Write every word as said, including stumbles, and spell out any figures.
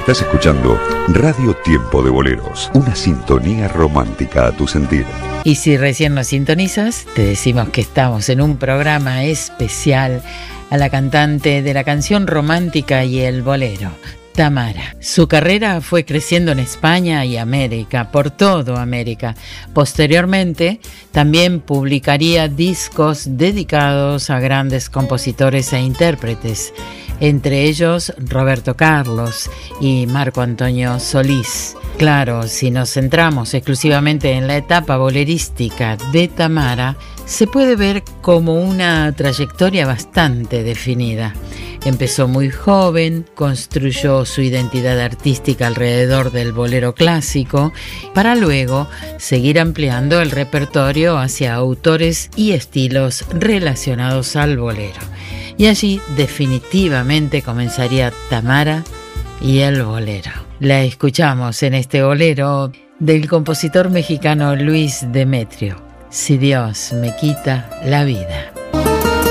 Estás escuchando Radio Tiempo de Boleros, una sintonía romántica a tu sentir. Y si recién nos sintonizas, te decimos que estamos en un programa especial a la cantante de la canción romántica y el bolero, Tamara. Su carrera fue creciendo en España y América, por todo América. Posteriormente, también publicaría discos dedicados a grandes compositores e intérpretes, entre ellos Roberto Carlos y Marco Antonio Solís. Claro, si nos centramos exclusivamente en la etapa bolerística de Tamara, se puede ver como una trayectoria bastante definida. Empezó muy joven, construyó su identidad artística alrededor del bolero clásico, para luego seguir ampliando el repertorio hacia autores y estilos relacionados al bolero. Y allí definitivamente comenzaría Tamara y el bolero. La escuchamos en este bolero del compositor mexicano Luis Demetrio, Si Dios me quita la vida.